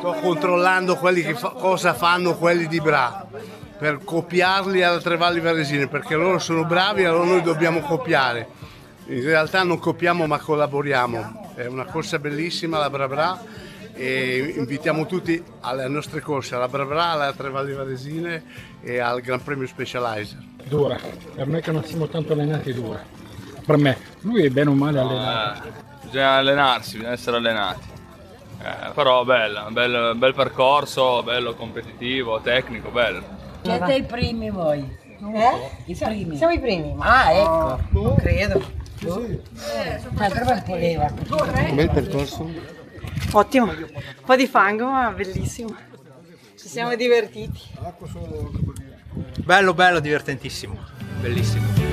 Sto controllando cosa fanno quelli di Bra per copiarli alle Tre Valli Varesine, perché loro sono bravi e allora noi dobbiamo copiare. In realtà non copiamo ma collaboriamo. È una corsa bellissima la Bra Bra e invitiamo tutti alle nostre corse, alla Bra Bra, alle Tre Valli Varesine e al Gran Premio Specializer. Dura, per noi che non siamo tanto allenati dura. Per me, lui è bene o male allenato. Bisogna allenarsi, bisogna essere allenati. Però bel percorso, bello competitivo, tecnico, bello. Siete i primi voi? I primi? Siamo i primi. Ah, ecco. Non credo. Dove voleva? Un bel percorso. Ottimo. Un po' di fango, ma bellissimo. Ci siamo divertiti. Bello, divertentissimo, bellissimo.